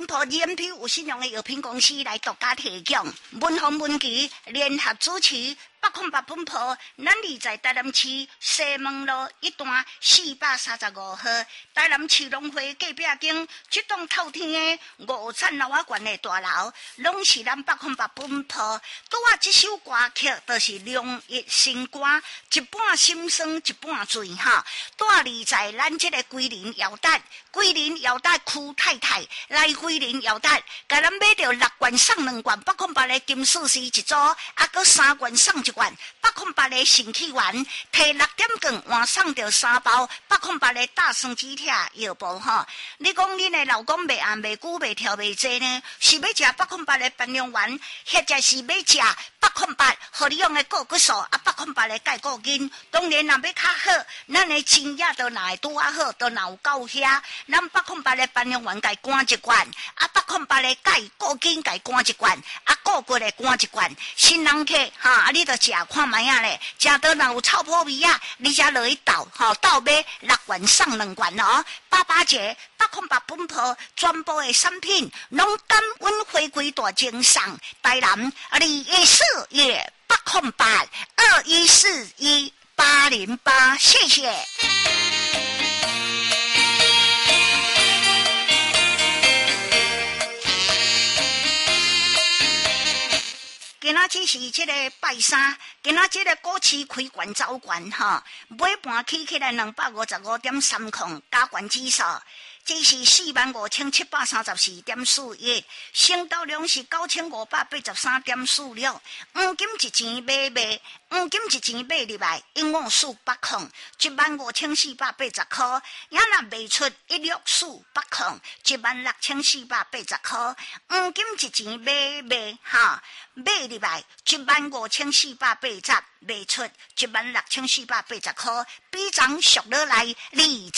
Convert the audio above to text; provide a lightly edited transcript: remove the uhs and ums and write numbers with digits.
破 GMP 有信用的药品公司来独家提供。文宏文琪联合主持808本铺，咱立在台南市西门路1段435号，台南市农会隔壁间这栋透天的5层楼啊悬的大楼，拢是咱808本铺。拄啊，这首歌曲就是梁一新歌，一半心酸一半醉哈。带立在咱这个桂林药单，桂林药单区太太来桂林药单，甲咱买到6罐送2罐，808的金丝丝一组，啊，搁3罐送1罐，808的肾气丸，摕6点羹换送到3包，808的大蒜鸡腿药包哈。你讲恁的老公袂暗袂久袂跳袂济呢？是要食808的半量丸，或者是要食808互你用的固骨素啊，808的钙固筋。当然，若要较好，咱的钱也都哪会拄啊好，都哪有够遐。咱808的半量丸，甲灌1罐，啊808的钙固筋，甲灌1罐，啊固骨的灌1罐。新人客哈，啊你着食看卖啊咧，食到若有臭破味啊，你才落去倒吼，倒买6罐送2罐哦。88节808本铺全部的产品，拢感恩回归大精上台南214月808 2141 808，谢谢。今仔只是这个拜三，今仔这个股市开悬走悬哈，尾盘起来255.30，加权指数。这是45734.41，成交量是9583.46，黄金一钱买，黄金一钱买入来，15480，15480块，也若卖出16480，16480块，黄金一钱买哈，买入来15480，卖出16480块，比涨俗落来2。